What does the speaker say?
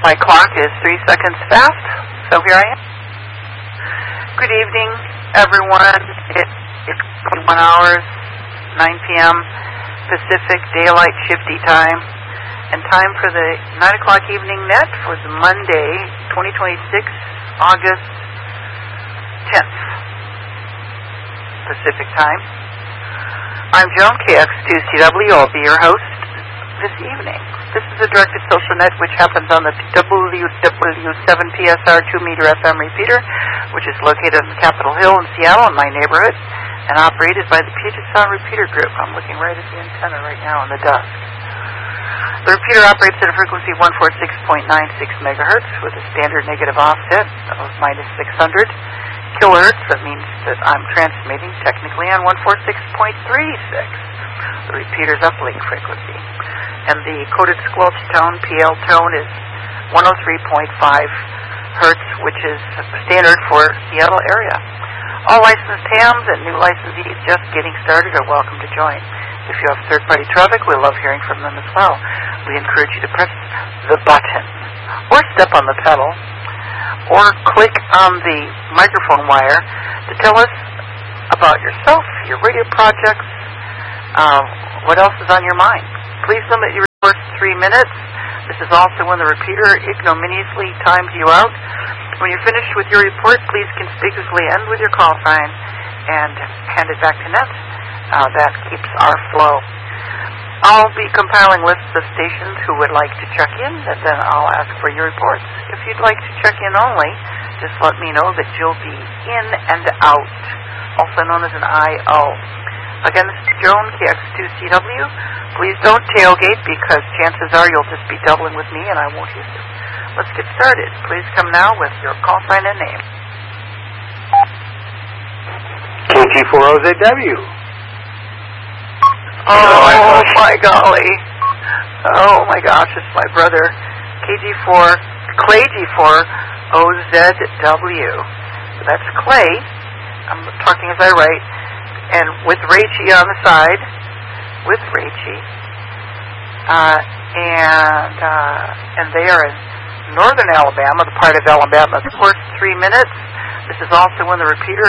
My clock is 3 seconds fast, so here I am. Good evening, everyone. It's 21 hours, 9 p.m. Pacific Daylight Shifty Time, and time for the 9 o'clock evening net for the Monday, 2026, August 10th, Pacific Time. I'm Joan, KX2CW. I'll be your host this evening. This is a directed social net which happens on the WW7PSR 2-meter FM repeater, which is located on Capitol Hill in Seattle in my neighborhood, and operated by the Puget Sound Repeater Group. I'm looking right at the antenna right now in the dusk. The repeater operates at a frequency 146.96 megahertz with a standard negative offset of minus 600 kilohertz. That means that I'm transmitting technically on 146.36. The repeater's uplink frequency. And the coded squelch tone, PL tone, is 103.5 hertz, which is standard for Seattle area. All licensed hams and new licensees just getting started are welcome to join. If you have third-party traffic, we love hearing from them as well. We encourage you to press the button, or step on the pedal, or click on the microphone wire to tell us about yourself, your radio projects, what else is on your mind. Please limit your reports to 3 minutes. This is also when the repeater ignominiously times you out. When you're finished with your report, please conspicuously end with your call sign and hand it back to Net. That keeps our flow. I'll be compiling lists of stations who would like to check in, and then I'll ask for your reports. If you'd like to check in only, just let me know that you'll be in and out, also known as an I.O. Again, this is Joan, KX2CW. Please don't tailgate because chances are you'll just be doubling with me and I won't hear you. Let's get started. Please come now with your call sign and name. KG4OZW. Oh, my golly. Oh, my gosh, it's my brother. Clay G4OZW. That's Clay. I'm talking as I write. And with Rachie on the side. With Rachie. And they are in northern Alabama, the part of Alabama, of course, 3 minutes. This is also when the repeater